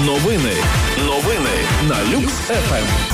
Новини на Люкс ФМ.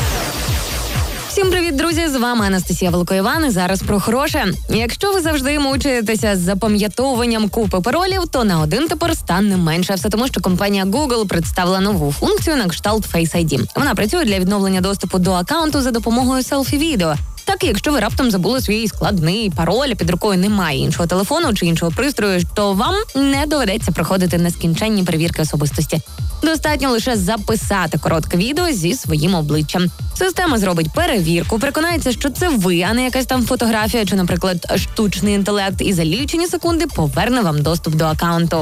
Всім привіт, друзі! З вами Анастасія Великоїван і зараз про хороше. Якщо ви завжди мучаєтеся з запам'ятовуванням купи паролів, то на один тепер стане менше. Все тому, що компанія Google представила нову функцію на кшталт Face ID. Вона працює для відновлення доступу до аккаунту за допомогою селфі-відео. Так, якщо ви раптом забули свій складний пароль, а під рукою немає іншого телефону чи іншого пристрою, то вам не доведеться проходити нескінченні перевірки особистості. Достатньо лише записати коротке відео зі своїм обличчям. Система зробить перевірку, переконається, що це ви, а не якась там фотографія чи, наприклад, штучний інтелект, і за лічені секунди поверне вам доступ до аккаунту.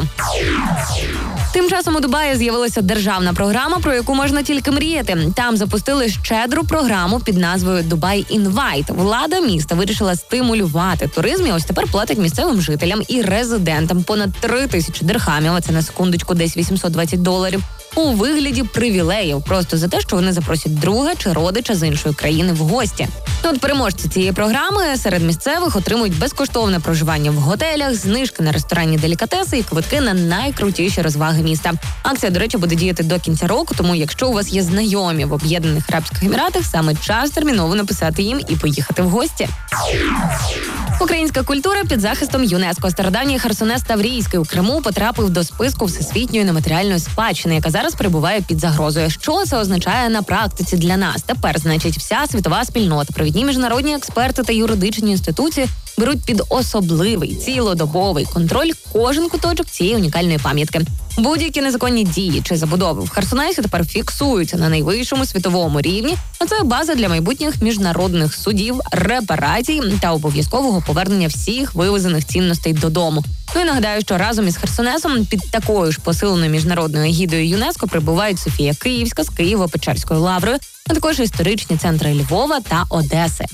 Тим часом у Дубаї з'явилася державна програма, про яку можна тільки мріяти. Там запустили щедру програму під назвою «Дубай Інвайт». Влада міста вирішила стимулювати туризм і ось тепер платить місцевим жителям і резидентам понад 3000 дирхамів, а це на секундочку десь $820, у вигляді привілеїв, просто за те, що вони запросять друга чи родича з іншої країни в гості. От переможці цієї програми серед місцевих отримують безкоштовне проживання в готелях, знижки на ресторанні делікатеси і квитки на найкрутіші розваги міста. Акція, до речі, буде діяти до кінця року, тому якщо у вас є знайомі в Об'єднаних Арабських Еміратах, саме час терміново написати їм і поїхати в гості. Українська культура під захистом ЮНЕСКО. Стародавній Херсонес Таврійський у Криму потрапив до списку всесвітньої нематеріальної спадщини, яка зараз перебуває під загрозою. Що це означає на практиці для нас? Тепер, значить, вся світова спільнота, провідні міжнародні експерти та юридичні інституції беруть під особливий цілодобовий контроль кожен куточок цієї унікальної пам'ятки. Будь-які незаконні дії чи забудови в Херсонесі тепер фіксуються на найвищому світовому рівні, а це база для майбутніх міжнародних судів, репарацій та обов'язкового повернення всіх вивезених цінностей додому. Ну і нагадаю, що разом із Херсонесом під такою ж посиленою міжнародною егідою ЮНЕСКО прибувають Софія Київська з Києво-Печерською лаврою, а також історичні центри Львова та Одеси.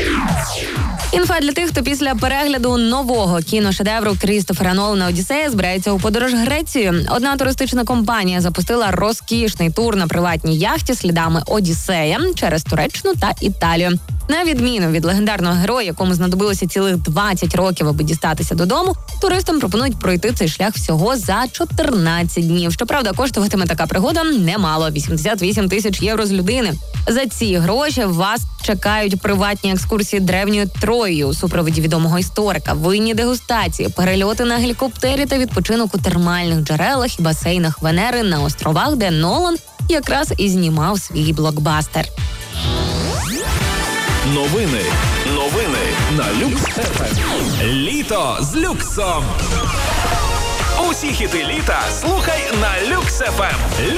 Інфа для тих, хто після перегляду нового кіношедевру Крістофера Нолана «Одіссея» збирається у подорож Грецією. Одна туристична компанія запустила розкішний тур на приватній яхті слідами Одіссея через Туреччину та Італію. На відміну від легендарного героя, якому знадобилося цілих 20 років, аби дістатися додому, туристам пропонують пройти цей шлях всього за 14 днів. Щоправда, коштуватиме така пригода немало – 88 тисяч євро з людини. За ці гроші вас чекають приватні екскурсії древньою Троєю у супроводі відомого історика, винні дегустації, перельоти на гелікоптері та відпочинок у термальних джерелах і басейнах Венери на островах, де Нолан якраз і знімав свій блокбастер. Новини на Люкс ФМ. Літо з люксом. Усі хіти літа слухай на Люкс ФМ.